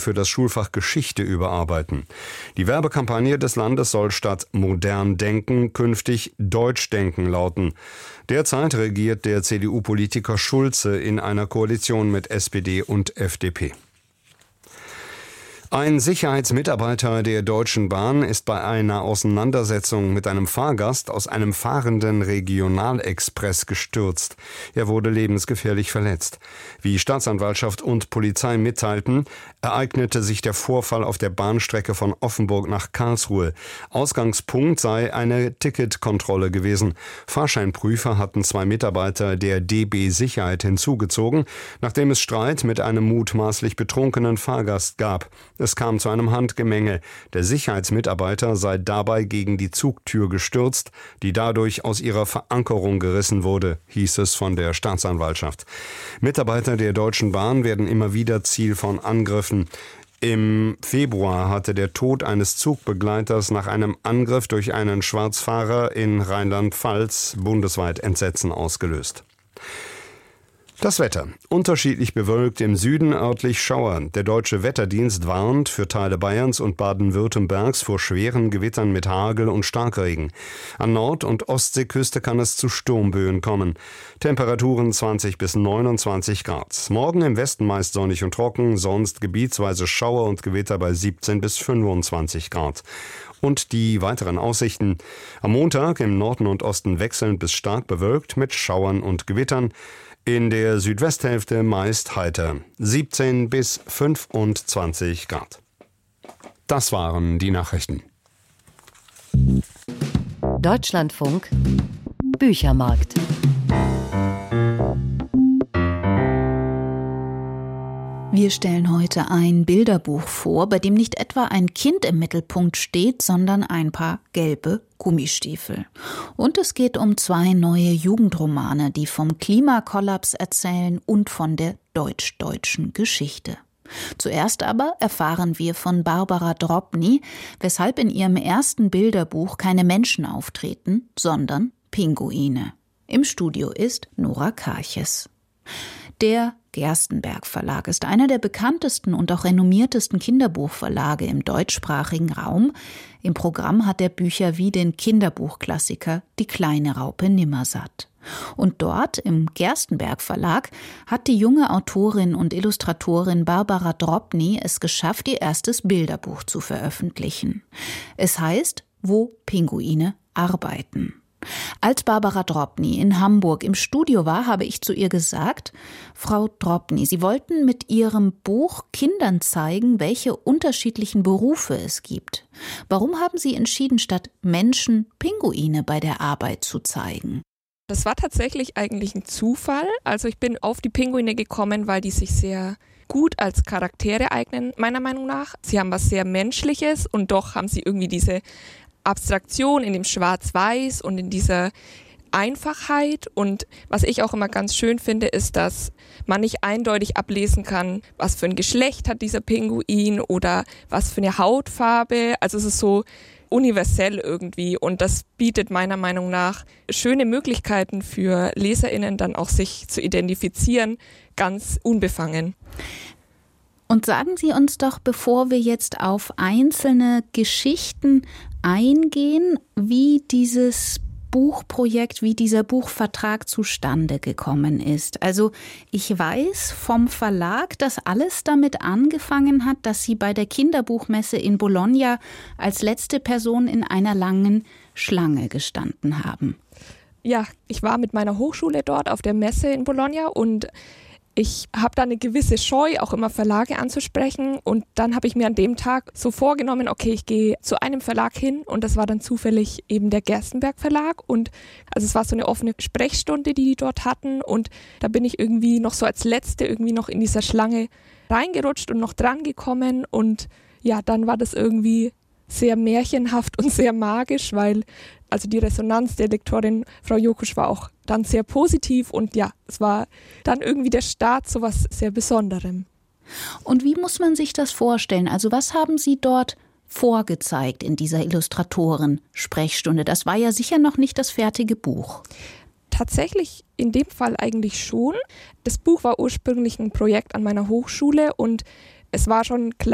für das Schulfach Geschichte überarbeiten. Die Werbekampagne des Landes soll statt modern denken künftig Deutsch denken lauten. Derzeit regiert der CDU-Politiker Schulze in einer Koalition mit SPD und FDP. Ein Sicherheitsmitarbeiter der Deutschen Bahn ist bei einer Auseinandersetzung mit einem Fahrgast aus einem fahrenden Regionalexpress gestürzt. Er wurde lebensgefährlich verletzt. Wie Staatsanwaltschaft und Polizei mitteilten, ereignete sich der Vorfall auf der Bahnstrecke von Offenburg nach Karlsruhe. Ausgangspunkt sei eine Ticketkontrolle gewesen. Fahrscheinprüfer hatten 2 Mitarbeiter der DB Sicherheit hinzugezogen, nachdem es Streit mit einem mutmaßlich betrunkenen Fahrgast gab. Es kam zu einem Handgemenge. Der Sicherheitsmitarbeiter sei dabei gegen die Zugtür gestürzt, die dadurch aus ihrer Verankerung gerissen wurde, hieß es von der Staatsanwaltschaft. Mitarbeiter der Deutschen Bahn werden immer wieder Ziel von Angriffen. Im Februar hatte der Tod eines Zugbegleiters nach einem Angriff durch einen Schwarzfahrer in Rheinland-Pfalz bundesweit Entsetzen ausgelöst. Das Wetter. Unterschiedlich bewölkt, im Süden örtlich Schauer. Der Deutsche Wetterdienst warnt für Teile Bayerns und Baden-Württembergs vor schweren Gewittern mit Hagel und Starkregen. An Nord- und Ostseeküste kann es zu Sturmböen kommen. Temperaturen 20 bis 29 Grad. Morgen im Westen meist sonnig und trocken, sonst gebietsweise Schauer und Gewitter bei 17 bis 25 Grad. Und die weiteren Aussichten. Am Montag im Norden und Osten wechselnd bis stark bewölkt mit Schauern und Gewittern. In der Südwesthälfte meist heiter, 17 bis 25 Grad. Das waren die Nachrichten. Deutschlandfunk Büchermarkt. Wir stellen heute ein Bilderbuch vor, bei dem nicht etwa ein Kind im Mittelpunkt steht, sondern ein paar gelbe Gummistiefel. Und es geht um 2 neue Jugendromane, die vom Klimakollaps erzählen und von der deutsch-deutschen Geschichte. Zuerst aber erfahren wir von Barbara Drobny, weshalb in ihrem ersten Bilderbuch keine Menschen auftreten, sondern Pinguine. Im Studio ist Nora Karches. Der Gerstenberg Verlag ist einer der bekanntesten und auch renommiertesten Kinderbuchverlage im deutschsprachigen Raum. Im Programm hat er Bücher wie den Kinderbuchklassiker Die kleine Raupe Nimmersatt. Und dort, im Gerstenberg Verlag, hat die junge Autorin und Illustratorin Barbara Drobny es geschafft, ihr erstes Bilderbuch zu veröffentlichen. Es heißt Wo Pinguine arbeiten. Als Barbara Drobny in Hamburg im Studio war, habe ich zu ihr gesagt: Frau Drobny, Sie wollten mit Ihrem Buch Kindern zeigen, welche unterschiedlichen Berufe es gibt. Warum haben Sie entschieden, statt Menschen Pinguine bei der Arbeit zu zeigen? Das war tatsächlich eigentlich ein Zufall. Also ich bin auf die Pinguine gekommen, weil die sich sehr gut als Charaktere eignen, meiner Meinung nach. Sie haben was sehr Menschliches und doch haben sie irgendwie diese Abstraktion in dem Schwarz-Weiß und in dieser Einfachheit. Und was ich auch immer ganz schön finde, ist, dass man nicht eindeutig ablesen kann, was für ein Geschlecht hat dieser Pinguin oder was für eine Hautfarbe. Also es ist so universell irgendwie und das bietet meiner Meinung nach schöne Möglichkeiten für LeserInnen dann auch sich zu identifizieren, ganz unbefangen. Und sagen Sie uns doch, bevor wir jetzt auf einzelne Geschichten eingehen, wie dieses Buchprojekt, wie dieser Buchvertrag zustande gekommen ist. Also ich weiß vom Verlag, dass alles damit angefangen hat, dass Sie bei der Kinderbuchmesse in Bologna als letzte Person in einer langen Schlange gestanden haben. Ja, ich war mit meiner Hochschule dort auf der Messe in Bologna und ich habe da eine gewisse Scheu, auch immer Verlage anzusprechen und dann habe ich mir an dem Tag so vorgenommen, okay, ich gehe zu einem Verlag hin und das war dann zufällig eben der Gerstenberg Verlag und also es war so eine offene Sprechstunde, die dort hatten und da bin ich irgendwie noch so als Letzte irgendwie noch in dieser Schlange reingerutscht und noch dran gekommen und ja, dann war das irgendwie sehr märchenhaft und sehr magisch, weil also die Resonanz der Lektorin Frau Jokusch war auch dann sehr positiv und ja, es war dann irgendwie der Start zu was sehr Besonderem. Und wie muss man sich das vorstellen? Also was haben Sie dort vorgezeigt in dieser Illustratoren-Sprechstunde? Das war ja sicher noch nicht das fertige Buch. Tatsächlich in dem Fall eigentlich schon. Das Buch war ursprünglich ein Projekt an meiner Hochschule und es war schon klar,